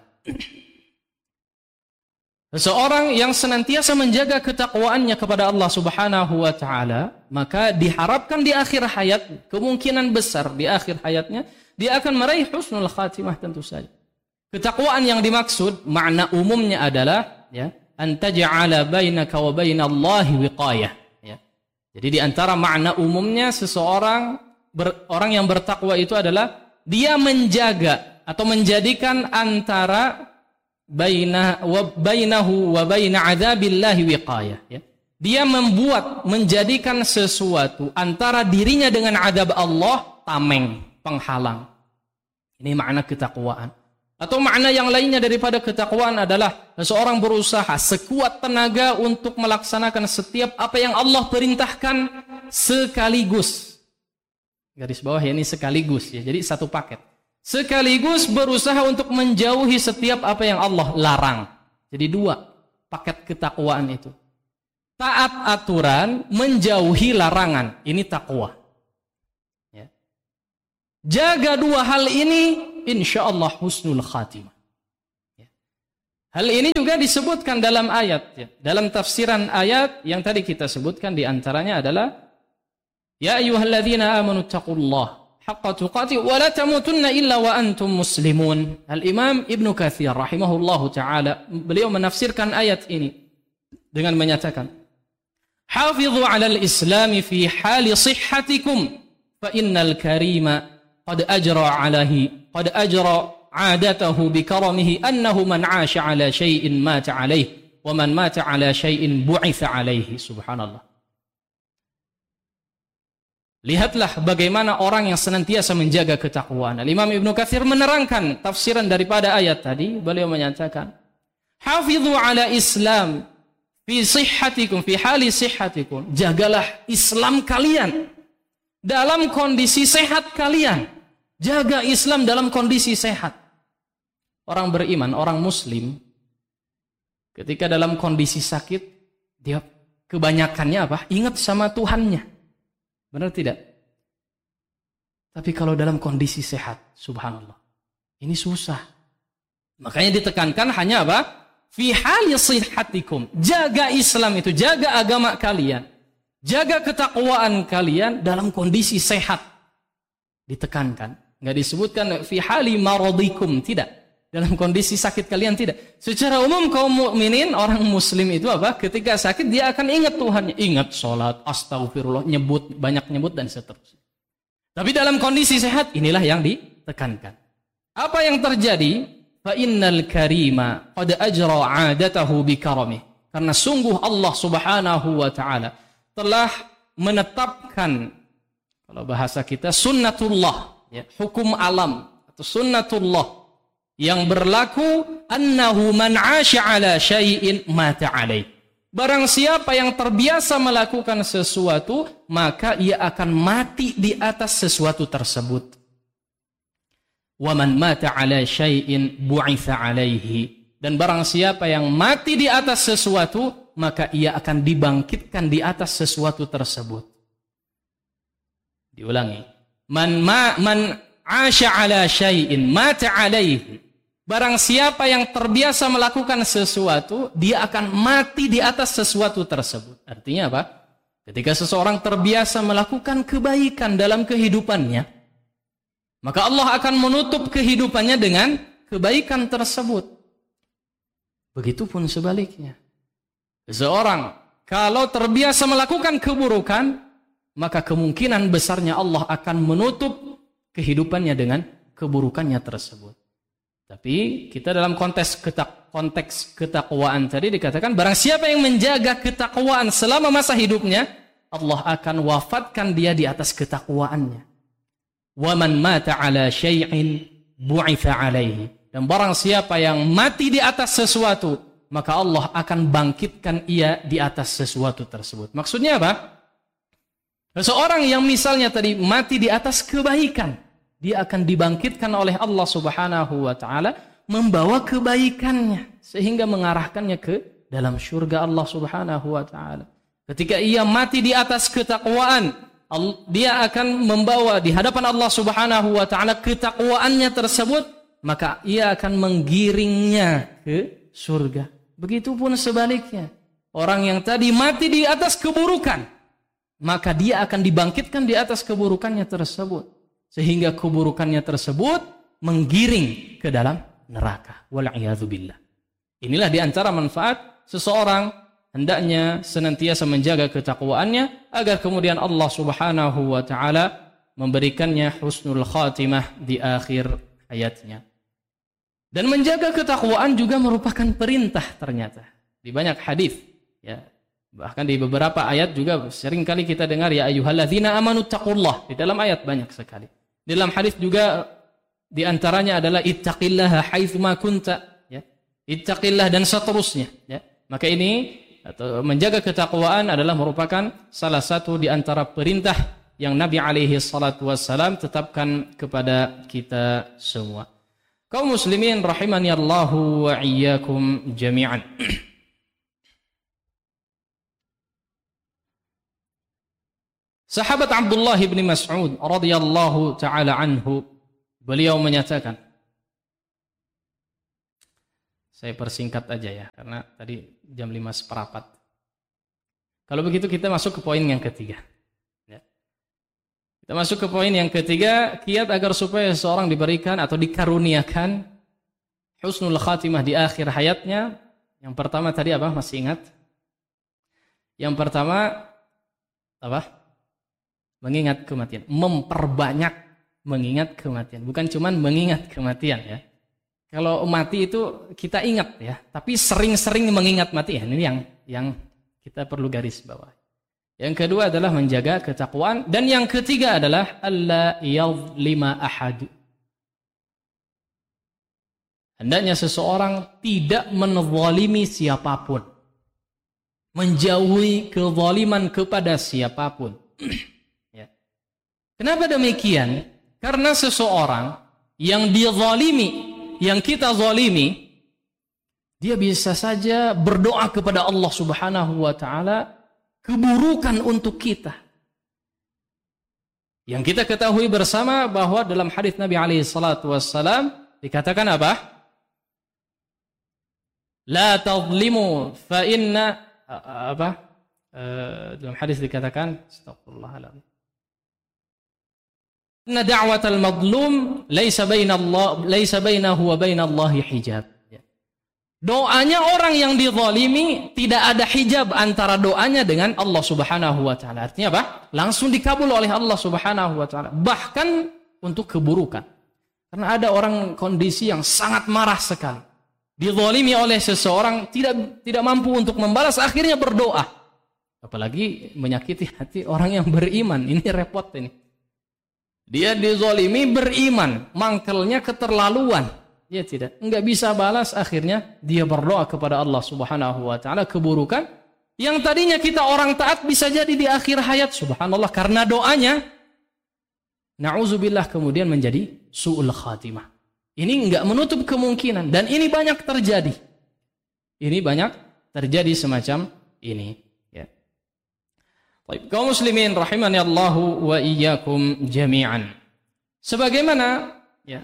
Seseorang yang senantiasa menjaga ketakwaannya kepada Allah Subhanahu wa taala, maka diharapkan di akhir hayat, kemungkinan besar di akhir hayatnya dia akan meraih husnul khatimah tentu saja. Ketakwaan yang dimaksud makna umumnya adalah ya, an taj'ala bainaka wa bainallahi wiqayah, ya. Jadi di antara makna umumnya seseorang Ber, orang yang bertakwa itu adalah dia menjaga atau menjadikan antara baina wa bainahu wa baina adzabillahi wiqayah, ya. Dia membuat menjadikan sesuatu antara dirinya dengan azab Allah tameng, penghalang. Ini makna ketakwaan. Atau makna yang lainnya daripada ketakwaan adalah seseorang berusaha sekuat tenaga untuk melaksanakan setiap apa yang Allah perintahkan sekaligus. Garis bawah ya, ini sekaligus ya. Jadi satu paket. Sekaligus berusaha untuk menjauhi setiap apa yang Allah larang. Jadi dua paket ketakwaan itu. Taat aturan, menjauhi larangan. Ini takwa. Ya. Jaga dua hal ini, insya Allah husnul khatimah. Hal ini juga disebutkan dalam ayat, ya. Dalam tafsiran ayat yang tadi kita sebutkan diantaranya adalah ya ayyuhalladzina amanu taqullah haqqa tuqatih wa la tamutunna illa wa antum muslimun. Al-Imam Ibnu Katsir rahimahullahu taala beliau menafsirkan ayat ini dengan menyatakan hafizu 'alal islami fi hali sihhatikum fa innal karima qad ajra 'alaihi qad ajra 'adatahu bi karamihi annahu man 'asha 'ala syai'in mata 'alaihi wa man mata 'ala syai'in bu'itsa 'alaihi. Subhanallah. Lihatlah bagaimana orang yang senantiasa menjaga ketakwaan. Al-Imam Ibnu Katsir menerangkan tafsiran daripada ayat tadi. Beliau menyatakan hafizu 'ala islam fi sihhatikum fi hali sihhatikum. Jagalah Islam kalian dalam kondisi sehat kalian. Jaga Islam dalam kondisi sehat. Orang beriman, orang muslim, ketika dalam kondisi sakit, dia kebanyakannya apa? Ingat sama Tuhannya. Benar tidak? Tapi kalau dalam kondisi sehat, subhanallah, ini susah. Makanya ditekankan hanya apa? Fi hali sihhatikum. Jaga Islam itu, jaga agama kalian. Jaga ketakwaan kalian dalam kondisi sehat. Ditekankan. Nggak disebutkan fi hali maradikum, tidak. Dalam kondisi sakit kalian, tidak. Secara umum kaum mukminin, orang muslim itu apa? Ketika sakit dia akan ingat Tuhannya, ingat sholat, astagfirullah, nyebut, banyak nyebut dan seterusnya. Tapi dalam kondisi sehat inilah yang ditekankan. Apa yang terjadi? Fa innal karima qad ajra 'adatahu bi karamih. Karena sungguh Allah Subhanahu wa taala telah menetapkan, kalau bahasa kita, sunnatullah, ya, hukum alam atau sunnatullah yang berlaku, annahu man 'asha 'ala syai'in mata 'alaih. Barang siapa yang terbiasa melakukan sesuatu, maka ia akan mati di atas sesuatu tersebut. Wa man mata 'ala syai'in bu'itsa 'alaihi. Dan barang siapa yang mati di atas sesuatu, maka ia akan dibangkitkan di atas sesuatu tersebut. Diulangi. Man ma man 'asha 'ala syai'in mata 'alaihi. Barang siapa yang terbiasa melakukan sesuatu, dia akan mati di atas sesuatu tersebut. Artinya apa? Ketika seseorang terbiasa melakukan kebaikan dalam kehidupannya, maka Allah akan menutup kehidupannya dengan kebaikan tersebut. Begitupun sebaliknya. Seseorang kalau terbiasa melakukan keburukan, maka kemungkinan besarnya Allah akan menutup kehidupannya dengan keburukannya tersebut. Tapi kita dalam konteks ketak, konteks ketakwaan tadi dikatakan barang siapa yang menjaga ketakwaan selama masa hidupnya, Allah akan wafatkan dia di atas ketakwaannya. Wa man mata 'ala syai'in bu'itsa 'alaihi. Dan barang siapa yang mati di atas sesuatu, maka Allah akan bangkitkan ia di atas sesuatu tersebut. Maksudnya apa? Seseorang yang misalnya tadi mati di atas kebaikan, dia akan dibangkitkan oleh Allah Subhanahu wa taala membawa kebaikannya sehingga mengarahkannya ke dalam surga Allah Subhanahu wa taala. Ketika ia mati di atas ketakwaan, dia akan membawa di hadapan Allah Subhanahu wa taala ketakwaannya tersebut, maka ia akan menggiringnya ke surga. Begitupun sebaliknya, orang yang tadi mati di atas keburukan, maka dia akan dibangkitkan di atas keburukannya tersebut. Sehingga keburukannya tersebut menggiring ke dalam neraka. Wal'iyadzubillah. Inilah diantara manfaat seseorang hendaknya senantiasa menjaga ketakwaannya agar kemudian Allah Subhanahu wa taala memberikannya husnul khatimah di akhir hayatnya. Dan menjaga ketakwaan juga merupakan perintah ternyata. Di banyak hadis, ya. Bahkan di beberapa ayat juga sering kali kita dengar ya ayyuhalladzina amanu taqullah. Di dalam ayat banyak sekali. Di dalam hadis juga di antaranya adalah ittaqillaha haitsu ma kunta, ya. Ittaqillah dan seterusnya, ya. Maka ini atau menjaga ketakwaan adalah merupakan salah satu di antara perintah yang Nabi alaihi salatu wassalam tetapkan kepada kita semua. Kaum muslimin rahimani Allahu wa iyyakum jami'an. Sahabat Abdullah bin Mas'ud radhiyallahu taala anhu, beliau menyatakan, saya persingkat aja ya, karena tadi jam lima seperempat. Kalau begitu kita masuk ke poin yang ketiga. Ya. Kita masuk ke poin yang ketiga, kiat agar supaya seorang diberikan atau dikaruniakan husnul khatimah di akhir hayatnya. Yang pertama tadi apa? Masih ingat? Yang pertama apa? Mengingat kematian. Memperbanyak mengingat kematian. Bukan cuma mengingat kematian ya. Kalau mati itu kita ingat ya, tapi sering-sering mengingat mati ya. Ini yang yang kita perlu garis bawah. Yang kedua adalah menjaga ketakwaan, dan yang ketiga adalah alla yadhlima ahad. Hendaknya seseorang tidak menzalimi siapapun. Menjauhi kezaliman kepada siapapun. Ya. Kenapa demikian? Karena seseorang yang dizalimi, yang kita zalimi, dia bisa saja berdoa kepada Allah Subhanahu wa taala keburukan untuk kita. Yang kita ketahui bersama bahwa dalam hadis Nabi alaihi salatu wassalam dikatakan apa? La tadlimu fa inna apa? Uh, dalam hadis dikatakan astagfirullahaladzim. Inna da'watal madlum laisa bainallah laisa bainahu wa bainallahi hijab. Doanya orang yang dizalimi tidak ada hijab antara doanya dengan Allah Subhanahu wa taala. Artinya apa? Langsung dikabul oleh Allah Subhanahu wa taala. Bahkan untuk keburukan. Karena ada orang kondisi yang sangat marah sekali. Dizalimi oleh seseorang, tidak tidak mampu untuk membalas, akhirnya berdoa. Apalagi menyakiti hati orang yang beriman. Ini repot ini. Dia dizalimi beriman, mangkelnya keterlaluan. Dia tidak, enggak bisa balas, akhirnya dia berdoa kepada Allah Subhanahu wa taala keburukan yang tadinya kita orang taat bisa jadi di akhir hayat, subhanallah, karena doanya na'udzubillah kemudian menjadi su'ul khatimah. Ini enggak menutup kemungkinan, dan ini banyak terjadi. Ini banyak terjadi semacam ini, ya. Baik, kaum muslimin rahimani Allahu wa iyyakum jami'an. Sebagaimana ya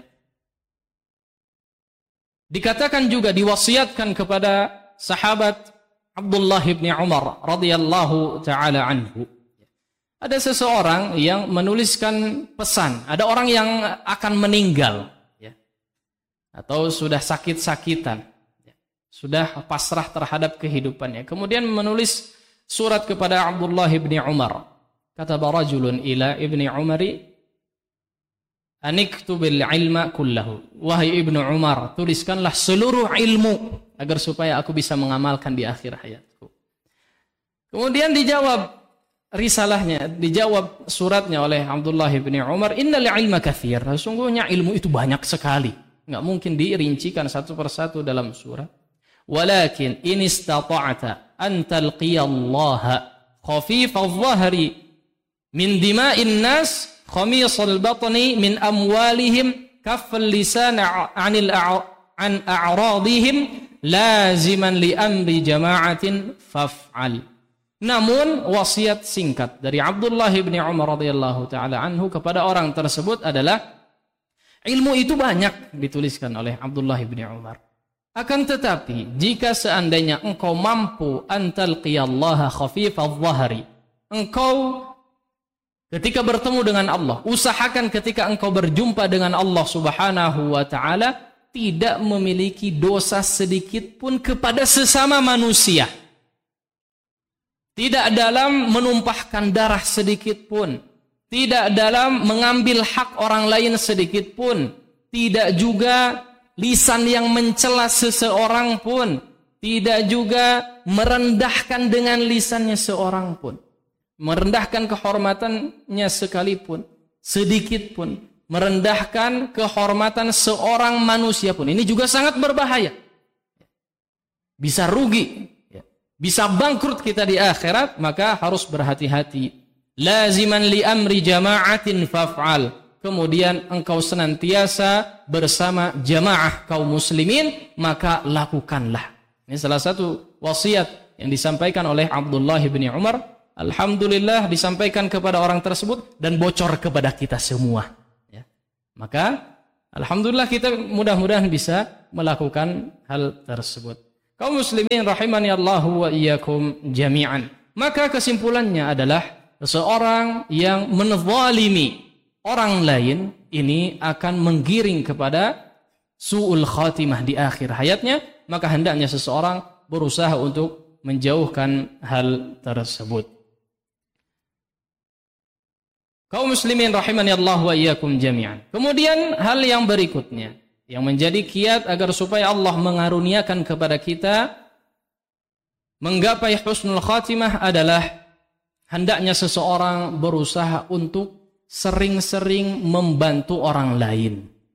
dikatakan juga, diwasiatkan kepada sahabat Abdullah bin Umar radhiyallahu taala anhu. Ada seseorang yang menuliskan pesan, ada orang yang akan meninggal ya. Atau sudah sakit-sakitan ya. Sudah pasrah terhadap kehidupannya. Kemudian menulis surat kepada Abdullah bin Umar. Kataba rajulun ila ibni Umari aniktubil ilma kullahu. Wahai Ibnu Umar, tuliskanlah seluruh ilmu agar supaya aku bisa mengamalkan di akhir hayatku. Kemudian dijawab risalahnya, dijawab suratnya oleh Abdullah bin Umar, innal ilma katsir. Sesungguhnya ilmu itu banyak sekali. Enggak mungkin dirincikan satu persatu dalam surat. Walakin in istata'ta an talqiyallaha khafifadh dhahri min dima'in nas khamisal batni min amwalihim kaffal lisan 'anil an a'radihim laziman li amri jama'atin faf'al. Namun wasiat singkat dari Abdullah bin Umar radhiyallahu taala anhu kepada orang tersebut adalah, ilmu itu banyak dituliskan oleh Abdullah bin Umar. Akan tetapi jika seandainya engkau mampu antal qiyallaha khafifadh dhahri, engkau ketika bertemu dengan Allah, usahakan ketika engkau berjumpa dengan Allah Subhanahu wa taala tidak memiliki dosa sedikit pun kepada sesama manusia. Tidak dalam menumpahkan darah sedikit pun, tidak dalam mengambil hak orang lain sedikit pun, tidak juga lisan yang mencela seseorang pun, tidak juga merendahkan dengan lisannya seorang pun. Merendahkan kehormatannya sekalipun, sedikit pun, merendahkan kehormatan seorang manusia pun. Ini juga sangat berbahaya. Bisa rugi, bisa bangkrut kita di akhirat, maka harus berhati-hati. Laziman li amri jama'atin faf'al. Kemudian engkau senantiasa bersama jamaah kaum muslimin, maka lakukanlah. Ini salah satu wasiat yang disampaikan oleh Abdullah bin Umar alhamdulillah disampaikan kepada orang tersebut dan bocor kepada kita semua. Ya. Maka alhamdulillah kita mudah-mudahan bisa melakukan hal tersebut. Kaum muslimin rahimani Allahu wa iyyakum jami'an. Maka kesimpulannya adalah seseorang yang menzalimi orang lain ini akan menggiring kepada su'ul khatimah di akhir hayatnya, maka hendaknya seseorang berusaha untuk menjauhkan hal tersebut. Kaum muslimin rahimani Allah wa iyyakum jami'an. Kemudian hal yang berikutnya yang menjadi kiat agar supaya Allah mengaruniakan kepada kita menggapai husnul khatimah adalah hendaknya seseorang berusaha untuk sering-sering membantu orang lain.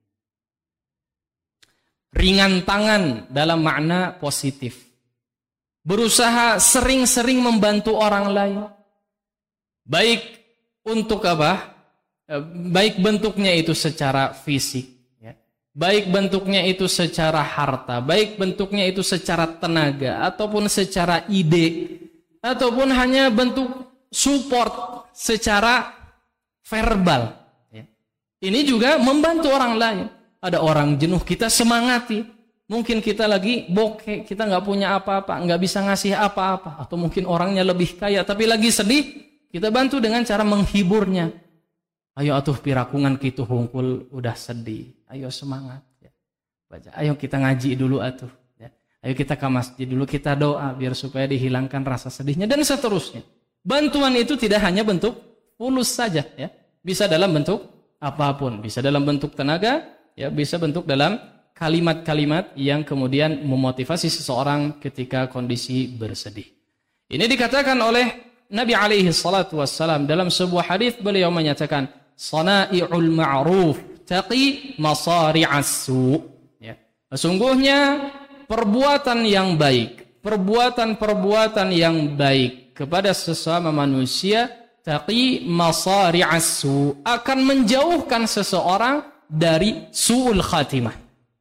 Ringan tangan dalam makna positif. Berusaha sering-sering membantu orang lain. Baik untuk apa? Baik bentuknya itu secara fisik. Baik bentuknya itu secara harta, baik bentuknya itu secara tenaga, ataupun secara ide, ataupun hanya bentuk support secara verbal. Ini juga membantu orang lain. Ada orang jenuh, kita semangati. Mungkin kita lagi bokeh, kita nggak punya apa-apa, nggak bisa ngasih apa-apa. Atau mungkin orangnya lebih kaya, tapi lagi sedih, kita bantu dengan cara menghiburnya. Ayo atuh pirakungan kitu hungkul udah sedih. Ayo semangat. Ya. Baca. Ayo kita ngaji dulu atuh. Ya. Ayo kita ke masjid dulu, kita doa biar supaya dihilangkan rasa sedihnya dan seterusnya. Bantuan itu tidak hanya bentuk fulus saja, ya. Bisa dalam bentuk apapun, bisa dalam bentuk tenaga, ya, bisa bentuk dalam kalimat-kalimat yang kemudian memotivasi seseorang ketika kondisi bersedih. Ini dikatakan oleh Nabi alaihi salatu wassalam dalam sebuah hadis, beliau menyatakan sana'i'ul ma'ruf taqi masari'as su. Ya. Sesungguhnya perbuatan yang baik, perbuatan-perbuatan yang baik kepada sesama manusia taqi masari'as su, akan menjauhkan seseorang dari su'ul khatimah,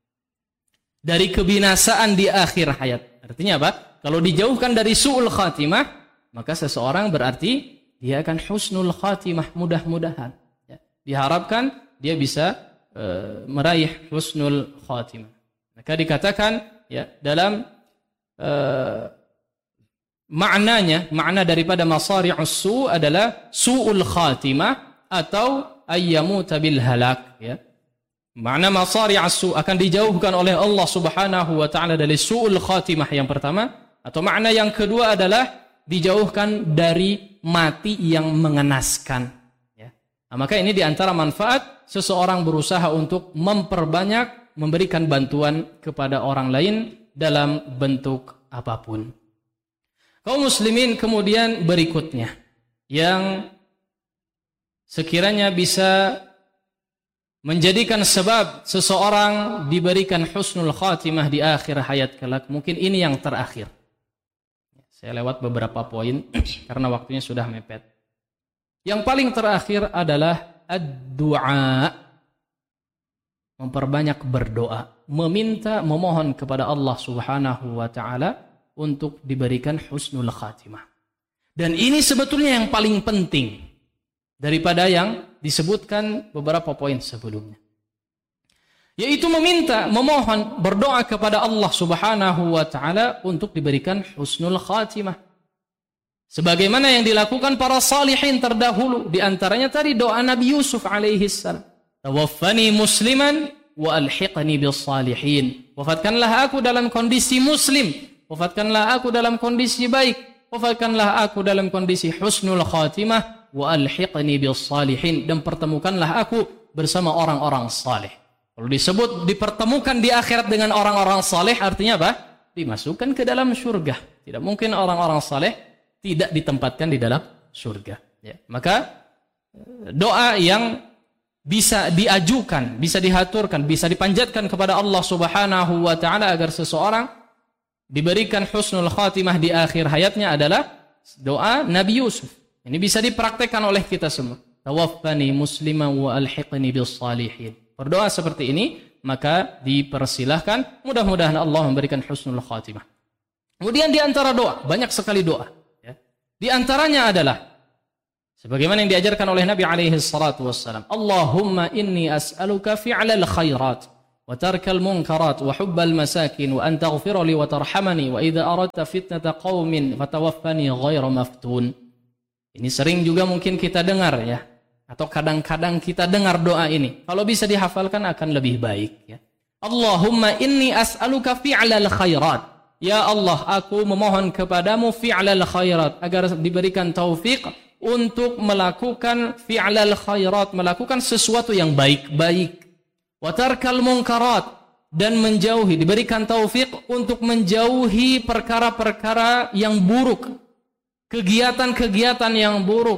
dari kebinasaan di akhir hayat. Artinya apa? Kalau dijauhkan dari su'ul khatimah, maka seseorang berarti dia akan husnul khatimah, mudah-mudahan. Ya. Diharapkan dia bisa uh, meraih husnul khatimah. Maka dikatakan ya dalam uh, maknanya, makna daripada masari'us su adalah su'ul khatimah atau ayyamuta bil halak. Ya. Makna masari'us su akan dijauhkan oleh Allah Subhanahu wa taala dari su'ul khatimah yang pertama, atau makna yang kedua adalah dijauhkan dari mati yang mengenaskan. Ya. Nah, maka ini diantara manfaat seseorang berusaha untuk memperbanyak memberikan bantuan kepada orang lain dalam bentuk apapun. Kaum muslimin kemudian berikutnya yang sekiranya bisa menjadikan sebab seseorang diberikan husnul khatimah di akhir hayat kelak, mungkin ini yang terakhir. Saya lewat beberapa poin karena waktunya sudah mepet. Yang paling terakhir adalah ad-du'a. Memperbanyak berdoa, meminta, memohon kepada Allah Subhanahu wa taala untuk diberikan husnul khatimah. Dan ini sebetulnya yang paling penting daripada yang disebutkan beberapa poin sebelumnya. Yaitu meminta, memohon, berdoa kepada Allah Subhanahu wa taala untuk diberikan husnul khatimah. Sebagaimana yang dilakukan para salihin terdahulu, di antaranya tadi doa Nabi Yusuf alaihi salam. Tawaffani musliman wa alhiqni bis salihin. Wafatkanlah aku dalam kondisi muslim, wafatkanlah aku dalam kondisi baik, wafatkanlah aku dalam kondisi husnul khatimah wa alhiqni bis salihin, dan pertemukanlah aku bersama orang-orang saleh. Kalau disebut dipertemukan di akhirat dengan orang-orang saleh, artinya apa? Dimasukkan ke dalam surga. Tidak mungkin orang-orang saleh tidak ditempatkan di dalam surga. Ya. Maka doa yang bisa diajukan, bisa dihaturkan, bisa dipanjatkan kepada Allah Subhanahu wa taala agar seseorang diberikan husnul khatimah di akhir hayatnya adalah doa Nabi Yusuf. Ini bisa dipraktekkan oleh kita semua. Tawaffani musliman wa alhiqni bis salihin. Berdoa seperti ini, maka dipersilahkan, mudah-mudahan Allah memberikan husnul khatimah. Kemudian di antara doa, banyak sekali doa. Ya. Di antaranya adalah sebagaimana yang diajarkan oleh Nabi alaihi salatu wassalam, Allahumma inni as'aluka fi'lal khairat wa tarkal munkarat wa hubbal masakin wa an taghfira li wa tarhamani wa idza aradta fitnata qaumin fatawaffani ghairu maftun. Ini sering juga mungkin kita dengar ya, atau kadang-kadang kita dengar doa ini. Kalau bisa dihafalkan akan lebih baik ya. Allahumma inni as'aluka fi'lal khairat. Ya Allah, aku memohon kepadamu fi'lal khairat, agar diberikan taufik untuk melakukan fi'lal khairat, melakukan sesuatu yang baik-baik. Wa tarkal munkarat, dan menjauhi, diberikan taufik untuk menjauhi perkara-perkara yang buruk, kegiatan-kegiatan yang buruk,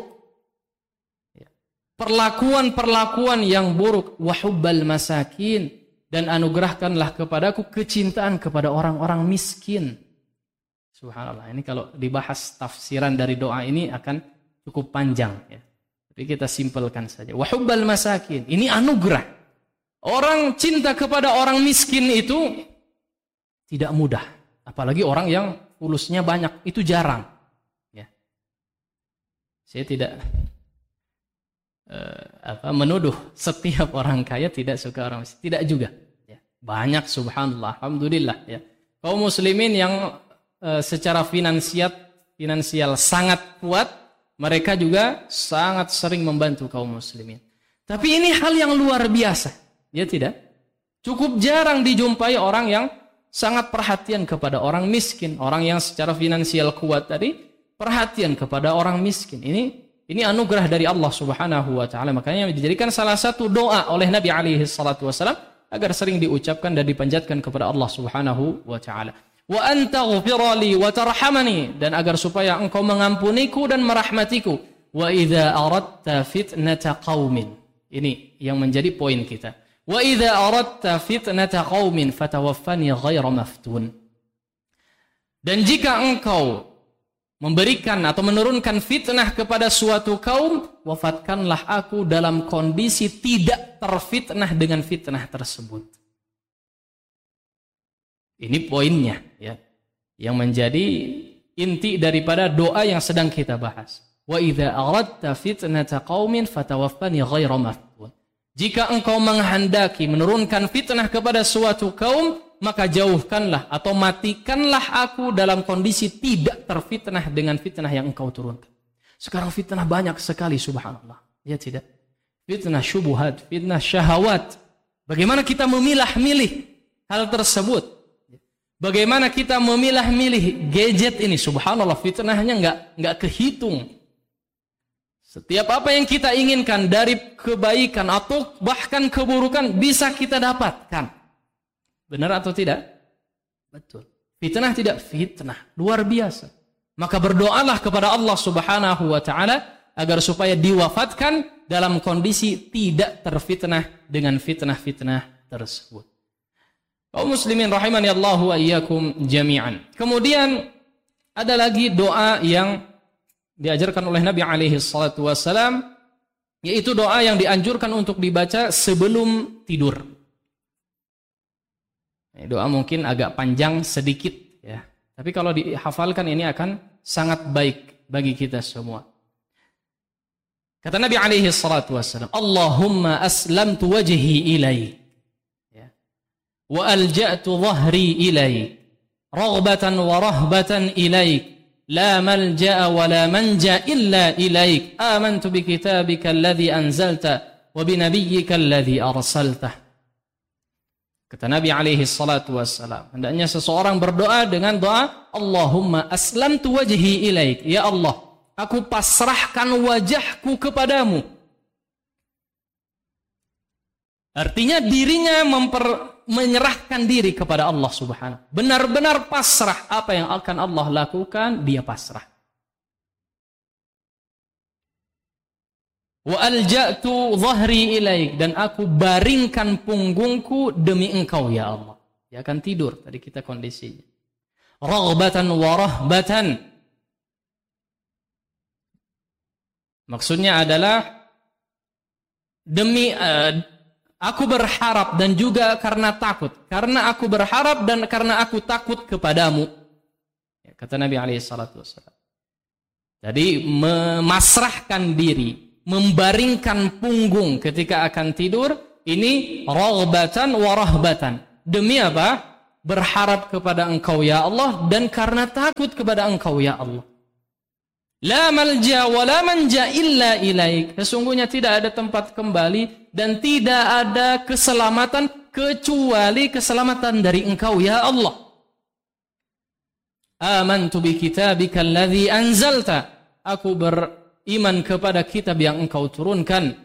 perlakuan-perlakuan yang buruk. Wa hubbal masakin, dan anugerahkanlah kepadaku kecintaan kepada orang-orang miskin. Subhanallah, ini kalau dibahas tafsiran dari doa ini akan cukup panjang ya. Tapi kita simpelkan saja. Wa hubbal masakin, ini anugerah. Orang cinta kepada orang miskin itu tidak mudah. Apalagi orang yang fulusnya banyak, itu jarang. Ya. Saya tidak uh, apa, menuduh setiap orang kaya tidak suka orang miskin. Tidak juga. Ya. Banyak, subhanallah, alhamdulillah. Ya. Kaum muslimin yang uh, secara finansial, finansial sangat kuat, mereka juga sangat sering membantu kaum muslimin. Tapi ini hal yang luar biasa. Ya tidak? Cukup jarang dijumpai orang yang sangat perhatian kepada orang miskin. Orang yang secara finansial kuat tadi, perhatian kepada orang miskin. Ini ini anugerah dari Allah subhanahu wa ta'ala. Makanya dijadikan salah satu doa oleh Nabi alaihi salatu wassalam, agar sering diucapkan dan dipanjatkan kepada Allah subhanahu wa ta'ala. Wa anta ghfirali wa tarhamani, dan agar supaya engkau mengampuniku dan merahmatiku. Wa idza aradta fitnata qaumin. Ini yang menjadi poin kita. Wa idza aradta fitnata qaumin fatawaffani ghairu maftun. Dan jika engkau memberikan atau menurunkan fitnah kepada suatu kaum, wafatkanlah aku dalam kondisi tidak terfitnah dengan fitnah tersebut. Ini poinnya ya, yang menjadi inti daripada doa yang sedang kita bahas. Wa idza aradta fitnata qaumin fatawaffani ghairu maftun. Jika engkau menghendaki menurunkan fitnah kepada suatu kaum, maka jauhkanlah atau matikanlah aku dalam kondisi tidak terfitnah dengan fitnah yang engkau turunkan. Sekarang fitnah banyak sekali, subhanallah. Ya tidak? Fitnah syubhat, fitnah syahwat. Bagaimana kita memilah-milih hal tersebut? Bagaimana kita memilah-milih gadget ini? Subhanallah, fitnahnya enggak enggak kehitung. Setiap apa yang kita inginkan dari kebaikan atau bahkan keburukan bisa kita dapatkan. Benar atau tidak? Betul. Fitnah tidak fitnah, luar biasa. Maka berdoalah kepada Allah Subhanahu wa taala agar supaya diwafatkan dalam kondisi tidak terfitnah dengan fitnah-fitnah tersebut. Kaum muslimin rahimani Allah wa iyyakum jami'an. Kemudian ada lagi doa yang diajarkan oleh Nabi alaihi salatu wassalam, yaitu doa yang dianjurkan untuk dibaca sebelum tidur. Ini doa mungkin agak panjang sedikit ya, tapi kalau dihafalkan ini akan sangat baik bagi kita semua. Kata Nabi alaihi salatu wassalam, Allahumma aslamtu wajhi ilaik ya, wa alja'tu dhahri ilaik raghbatan wa rahbatan ilaik. لا ملجأ ولا منجا إلا إليك آمنت بكتابك الذي أنزلت وبنبيك الذي أرسلته. Kata Nabi alaihi salatu wassalam, hendaknya seseorang berdoa dengan doa Allahumma aslamtu wajhi ilaik. Ya Allah, aku pasrahkan wajahku kepadamu. Artinya dirinya memper, menyerahkan diri kepada Allah subhanahu. Benar-benar pasrah, apa yang akan Allah lakukan, dia pasrah. Wa alja'tu dhahri ilaik, dan aku baringkan punggungku demi engkau ya Allah. Dia akan tidur, tadi kita kondisinya. Raghbatan wa rahbatan. Maksudnya adalah demi uh, aku berharap dan juga karena takut. Karena aku berharap dan karena aku takut kepadamu. Ya, kata Nabi alaihi salatu wassalam. Jadi memasrahkan diri, membaringkan punggung ketika akan tidur, ini raghbatan wa rahbatan. Demi apa? Berharap kepada Engkau ya Allah dan karena takut kepada Engkau ya Allah. La malja wa la manja illa ilaik. Sesungguhnya tidak ada tempat kembali dan tidak ada keselamatan kecuali keselamatan dari Engkau ya Allah. Amantu bi kitabika alladhi anzalta. Aku beriman kepada kitab yang Engkau turunkan.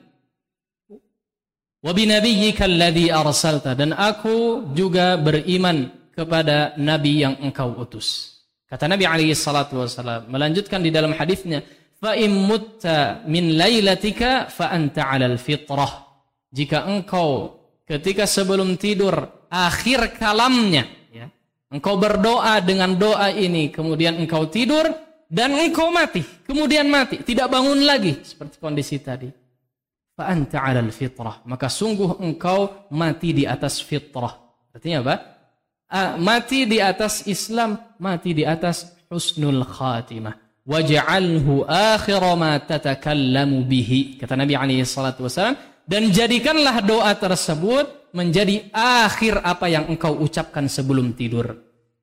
Wa bi nabiyyika alladhi arsalta, dan aku juga beriman kepada nabi yang Engkau utus. Kata Nabi alaihi salatu wasallam melanjutkan di dalam hadisnya, fa in mutta min lailatika fa anta 'alal fitrah. Jika engkau ketika sebelum tidur akhir kalamnya ya, engkau berdoa dengan doa ini, kemudian engkau tidur dan engkau mati, kemudian mati, tidak bangun lagi seperti kondisi tadi. Fa anta 'alal fitrah, maka sungguh engkau mati di atas fitrah. Artinya apa? Uh, mati di atas Islam, mati di atas husnul khatimah. Waj'alhu akhir ma tatakallamu bihi. Kata Nabi alaihi salatu wasallam, dan jadikanlah doa tersebut menjadi akhir apa yang engkau ucapkan sebelum tidur.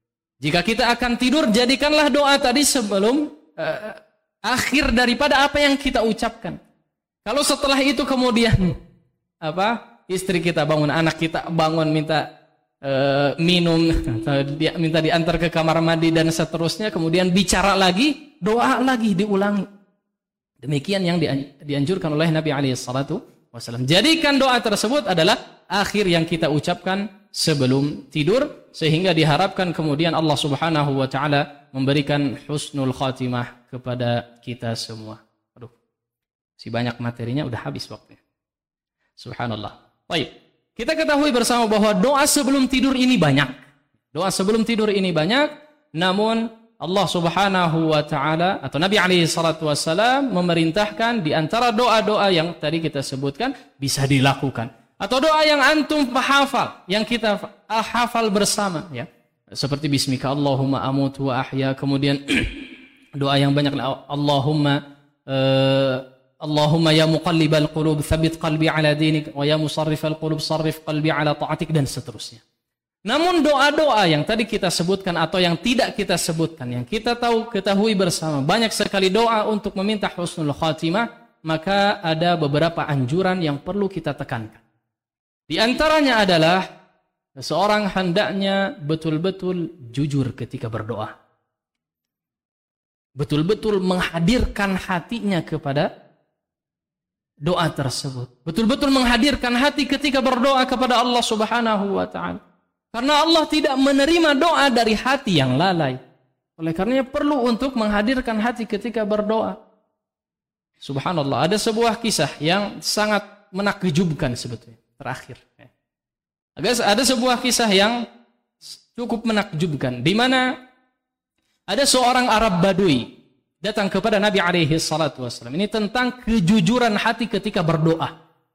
Jika kita akan tidur, jadikanlah doa tadi sebelum uh, akhir daripada apa yang kita ucapkan. Kalau setelah itu kemudian apa? Istri kita bangun, anak kita bangun minta Uh, minum, dia minta diantar ke kamar mandi dan seterusnya, kemudian bicara lagi, doa lagi diulangi. Demikian yang dianjurkan oleh Nabi alaihi salatu wasallam. Jadikan doa tersebut adalah akhir yang kita ucapkan sebelum tidur, sehingga diharapkan kemudian Allah Subhanahu wa taala memberikan husnul khatimah kepada kita semua. Aduh, si banyak materinya udah habis waktunya. Subhanallah. Baik. Kita ketahui bersama bahwa doa sebelum tidur ini banyak. Doa sebelum tidur ini banyak, namun Allah Subhanahu wa taala atau Nabi alaihi salatu wasallam memerintahkan di antara doa-doa yang tadi kita sebutkan bisa dilakukan. Atau doa yang antum hafal, yang kita hafal bersama ya. Seperti bismika Allahumma amutu wa ahya, kemudian doa yang banyak Allahumma uh, Allahumma ya muqallibal qulub tsabbit qalbi ala dinik wa ya musarrifal qulub sarrif qalbi ala ta'atik, dan seterusnya. Namun doa-doa yang tadi kita sebutkan atau yang tidak kita sebutkan, yang kita tahu ketahui bersama, banyak sekali doa untuk meminta husnul khatimah, maka ada beberapa anjuran yang perlu kita tekankan. Di antaranya adalah seseorang hendaknya betul-betul jujur ketika berdoa. Betul-betul menghadirkan hatinya kepada doa tersebut. Betul-betul menghadirkan hati ketika berdoa kepada Allah Subhanahu wa taala. Karena Allah tidak menerima doa dari hati yang lalai. Oleh karenanya perlu untuk menghadirkan hati ketika berdoa. Subhanallah, ada sebuah kisah yang sangat menakjubkan sebetulnya. Terakhir. Ada sebuah kisah yang cukup menakjubkan, di mana ada seorang Arab Badui datang kepada Nabi alaihi salatu wasallam. Ini tentang kejujuran hati ketika berdoa.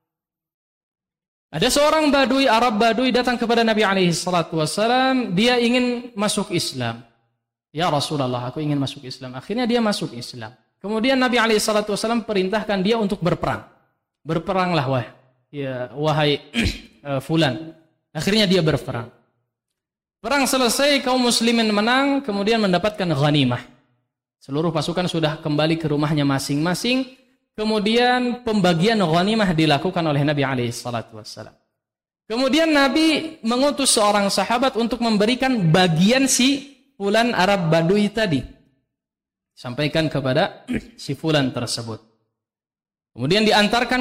Ada seorang Badui, Arab Badui datang kepada Nabi alaihi salatu wasallam, dia ingin masuk Islam. Ya Rasulullah, aku ingin masuk Islam. Akhirnya dia masuk Islam. Kemudian Nabi alaihi salatu wasallam perintahkan dia untuk berperang. Berperanglah wahai, ya, wahai fulan. Akhirnya dia berperang. Perang selesai, kaum muslimin menang, kemudian mendapatkan ghanimah. Seluruh pasukan sudah kembali ke rumahnya masing-masing. Kemudian pembagian ghanimah dilakukan oleh Nabi alaihi salatu wassalam. Kemudian Nabi mengutus seorang sahabat untuk memberikan bagian si fulan Arab Badui tadi. Sampaikan kepada si fulan tersebut. Kemudian diantarkan